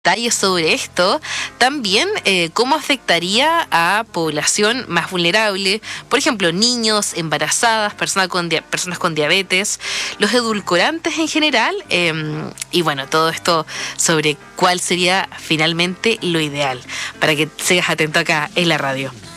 detalles sobre esto, también cómo afectaría a población más vulnerable, por ejemplo, niños, embarazadas, personas con diabetes, los edulcorantes en general, y bueno, todo esto sobre cuál sería finalmente lo ideal, para que sigas atento acá en la radio.